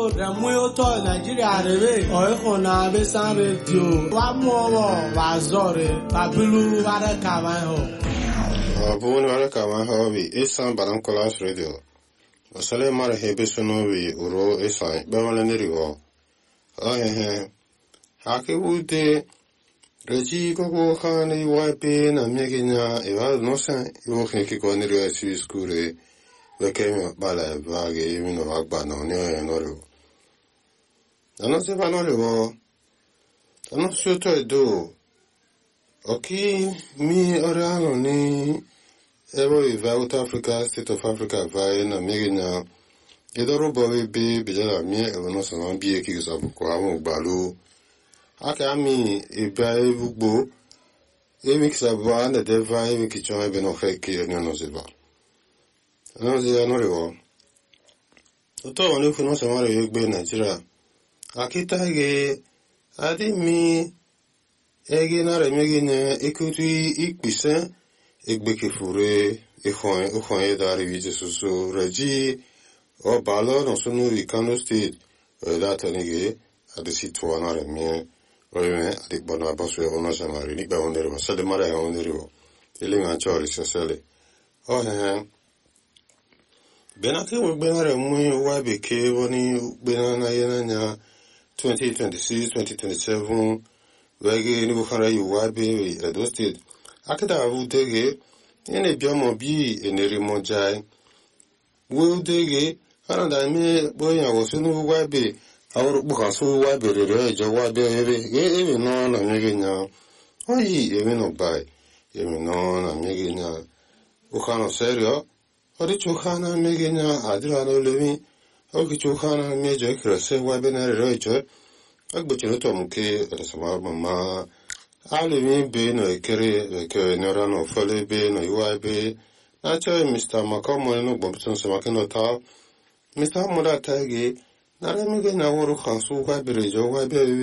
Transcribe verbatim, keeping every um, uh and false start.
o ramuyo to Nigeria rebe o ko na be san radio wa mo wa zore babilu wara kama ho abun wara kama ho bi isan baran kolas radio wasale mara hebe sono bi uro isan be wala ni rigo ah he ha ke wude reji ko ko khani wa pe na meginya e wa no san yo khe ke ko ni ro si skure le ke me bala va ge mi no agba no ni no ro ano se va no ro ano se to do okay mi orano ni ebo i South Africa state of Africa va na meginya e do ro bo be be la mi e no san bi e ki so ko awon gbalu aka mi eba evugbo emi kisaba na deva emi kichon ebe no fake ni no seba no ze no rewo to woni fu no so mare egbe Nigeria akita ge adi mi ege na re mege ne ekutu ikpise egbe kefure ehon ehon e da revise so reji o balo no so no Kano state da tanige adi sitwa na re mi oye adi bono abaso e ono samari ni ba onero sale mare ha onero ele nga chori sele oh he benake we benare mu wa beke woni benana yenanya twenty twenty-six twenty twenty-seven wege ni bukhara yu wa be Edo State akada avu dege ene biomo bi eneri monjai wo dege aranda me boya wo sunu wa be awuru buka so wa be re jo wa be ebe ebe no na megenya oyi ebe no bai ebe no na megenya bukhano serio ori chukhana megenya adira no lemi oki chukhana mejo krese wa be na re jo agbochino to muke resama mama alimi be no ekere ke nora no fole be no iwa be na cho Mister Makomo no gbomson se makino ta Mister Moda tagi nara mege na woru khansu wa berejo wa be